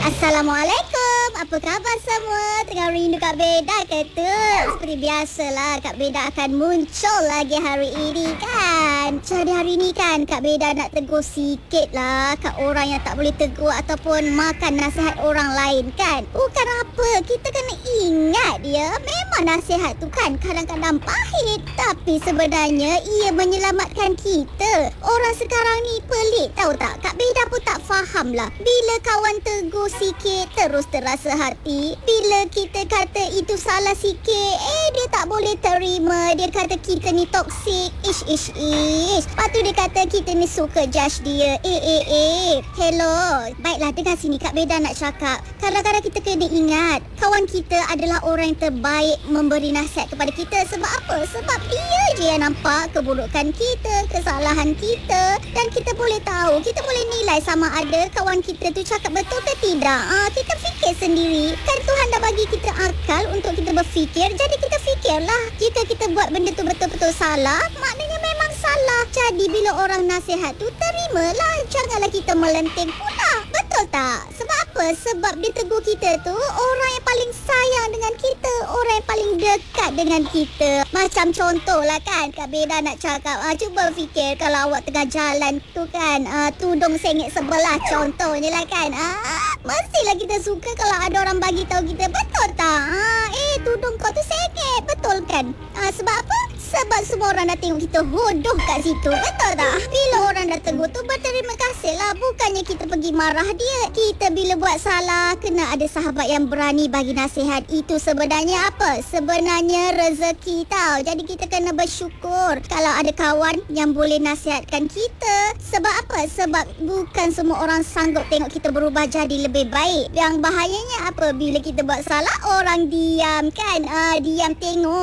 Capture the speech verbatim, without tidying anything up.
Assalamualaikum. Apa khabar semua? Tengah rindu Kak Beda ke tu? Seperti biasalah, Kak Beda akan muncul lagi hari ini kan. Jadi hari ini kan Kak Beda nak tegur sikit lah kat orang yang tak boleh tegur ataupun makan nasihat orang lain kan. Bukan apa, kita kena ingat dia. Memang nasihat tu kan kadang-kadang pahit, tapi sebenarnya ia menyelamatkan kita. Orang sekarang ni pelik tahu tak? Kak Beda pun tak faham lah. Bila kawan tegur sikit terus terasa hati, bila kita kata itu salah sikit, eh dia tak boleh terima. Dia kata kita ni toksik. Ish ish ish. Lepas tu dia kata kita ni suka judge dia. Eh eh eh Hello. Baiklah, dengar sini Kak Beda nak cakap. Kadang-kadang kita kena ingat kawan kita adalah orang yang terbaik memberi nasihat kepada kita. Sebab apa? Sebab dia je yang nampak keburukan kita, kesalahan kita, dan kita boleh tahu, kita boleh nilai sama ada kawan kita tu cakap betul ke tidak. Ah, kita fikir sendiri. Kan Tuhan dah bagi kita akal untuk kita berfikir. Jadi kita fikirlah, jika kita buat benda tu betul-betul salah, maknanya memang salah. Jadi bila orang nasihat tu, terimalah. Janganlah kita melenting pula. Betul tak? Sebab apa? Sebab dia tegur kita tu orang yang paling sayang dengan kita, orang yang paling dekat dengan kita. Macam contohlah kan, Kak Beda nak cakap, ah, cuba fikir kalau awak tengah jalan tu kan, ah, tudung sengit sebelah contohnya lah kan. Ah, mestilah kita suka kalau ada orang bagi tahu kita, betul tak? Ah, eh tudung kau tu sengit, betul kan? Ah, sebab apa? Sebab semua orang dah tengok kita hodoh kat situ, betul tak? Bila orang dah tegur tu, berterima kasih lah. Bukannya kita pergi marah dia. Kita bila buat salah, kena ada sahabat yang berani bagi nasihat. Itu sebenarnya apa? Sebenarnya rezeki tau. Jadi kita kena bersyukur kalau ada kawan yang boleh nasihatkan kita. Sebab apa? Sebab bukan semua orang sanggup tengok kita berubah jadi lebih baik. Yang bahayanya apa? Bila kita buat salah, orang diam kan? Uh, diam tengok.